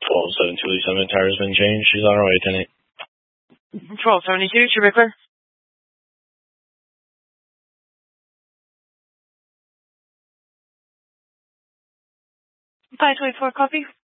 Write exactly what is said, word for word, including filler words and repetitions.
twelve seventy-two, seven tire's been changed. She's on her way, ten eight. twelve seventy-two, should be clear. five twenty-four, copy.